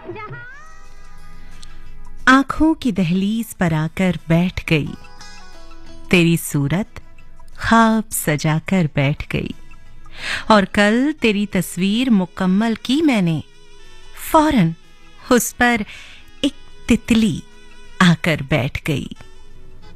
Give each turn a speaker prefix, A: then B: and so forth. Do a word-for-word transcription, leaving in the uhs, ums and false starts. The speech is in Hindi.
A: आंखों की दहलीज पर आकर बैठ गई, तेरी सूरत ख्वाब सजाकर बैठ गई। और कल तेरी तस्वीर मुकम्मल की मैंने, फौरन उस पर एक तितली आकर बैठ गई।